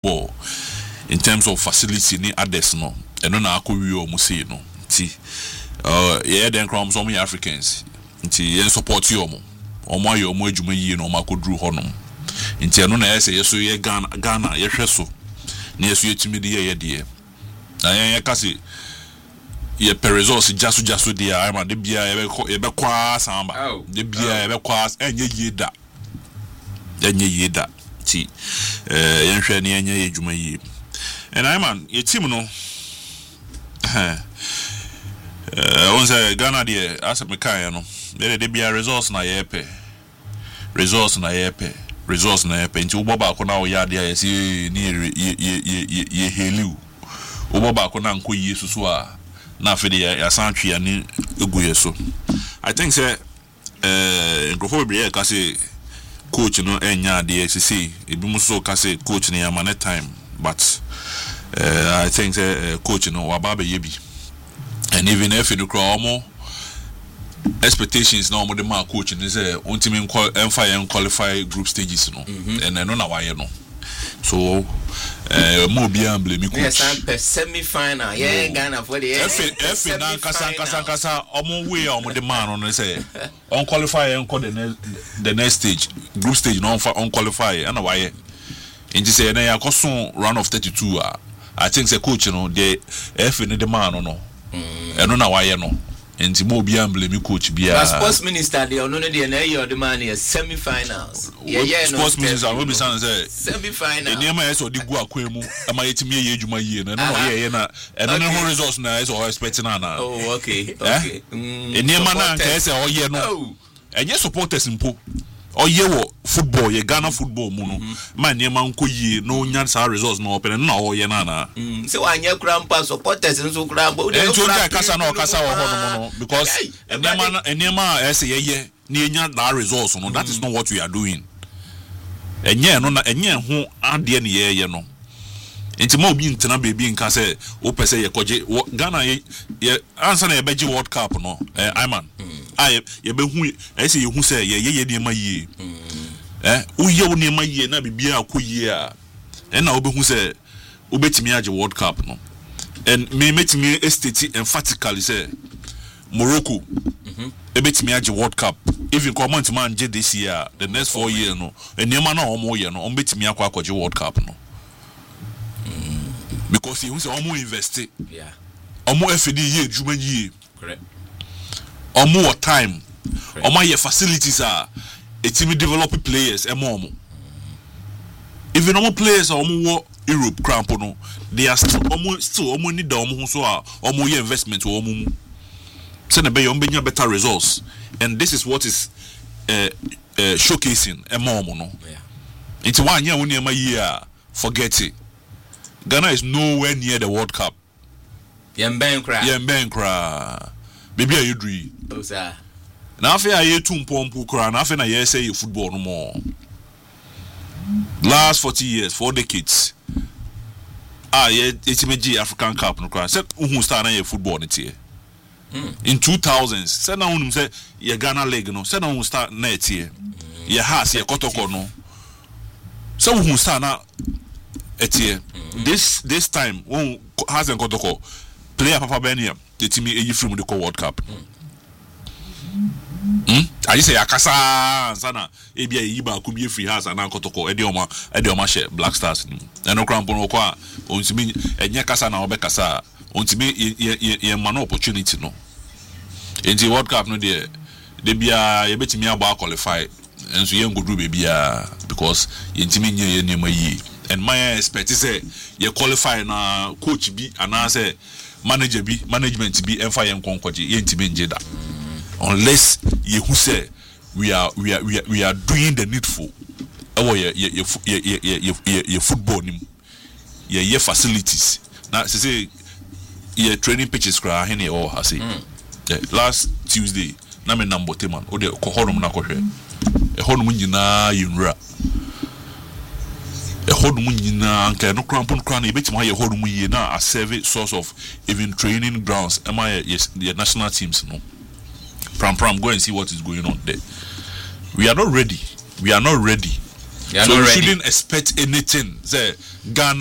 football in terms of facility ni others no eno na akọwi o mu say no nti yeah then come some Africans nti yen support you omo aye omo adwuma yie no makodru honom nti eno na yese yeso ye Ghana ye hweso na yeso yetimi de ye de na yen kase ye peresos jasu dia ama de bia ye be kwa samba de bia ye be kwa enye yeda ti yen hwe na enye ye adwuma yie and I man your team no on say Ghana there as me kan no they be a resource na yepe nti wo boba ko na wo ya there say ni ye heliu wo boba ko na nko yi susu a na afede ya santwe ani eguye so I think say nkrofo be ka say coach no enya there say ebi mu so ka say coach no ya man time but I think coach no wababa yebi and even if you call more expectations now more the man coach is ultimate qualify group stages no and I don't know why no so more be blame coach yes semi final yeah Ghana for the F na kasa omo way omo the man on say on qualify and call the next stage group stage no on qualify and why and you say na ya koso round of 32 I think the coach no the F in the man no eno na why no enti mo bi blame coach bia sports minister dey no dey na your the man is semi finals yeah sports minister we be say semi final eni ma yeso di gu akwa mu ama yetimi ye adwuma yie no no ye na eno ne ho results na yeso expecting na oh okay eni ma na nka yeso oye no enye supporters mpo oye wo football ye Ghana football mu no man niema nko yie no nya sa results no open na oye na se wanye krampa supporters nso krampa o dey kasa na okasa wo ho no because niema ese ye na nya that results no that is not what we are doing enye no na enye ho ade ne ye no enti ma obi ntena baby nka se o pese ye koje Ghana ye answer na ye beji World Cup no Iman ye be hu ese ye hu se ye niema yie uye wo niema yie na bibia akoyie a na obi hu se obetimi age World Cup no and me metimi estate emphatically say Morocco ebetimi age World Cup even comment man je this year the next 4 years no niema na omo ye no betimi akwaje World Cup no because he was almost invested. Yeah. Almost FD year, Juma year. Correct. Almost time. Almost your facilities are a team developing players. Even almost players are almost Europe crampono. They are still almost need the almost your investment to almost send a better results. And this is what is showcasing no. Yeah. It's 1 year when year forget it. Ghana is nowhere near the World Cup. Yemben kra. Baby are you dream? Oh sir. Now after I hear 2 mpompu kra, now after I hear say football no more. Last 40 years, 4 decades. It's a African Cup no kra. Say who start na football net here. In 2000s, say na who say ye Ghana league no, say na who start net here. Ye has ye kotoko no. So who start na etie this time when hasn't got to player papa Benia the team eyi from the World Cup I say akasa sana ebia yi ba ku bi free house ana kotoko e de oma share Black Stars ni eno krampo no kwa ontimi enye kasa na obekasa ontimi ye man opportunity no in the World Cup no de bia ye betimi agba qualify enso ye ngodu be bia because ye ntimi nye ye nema yi and my expect say you qualify na coach bi and say manager bi management bi emfa yen konkoje ye ntime njeda unless you who say we are doing the needful your football nim your facilities now say your training pitches cry here or I say last Tuesday na me number man o de ko honum na ko hwe e honum nyina yinra a hodum nyina anka no krampon kran e betima ye hodum yie na a serve source of even training grounds the national teams no pram go and see what is going on there. We are not ready So you shouldn't expect anything. Say Ghana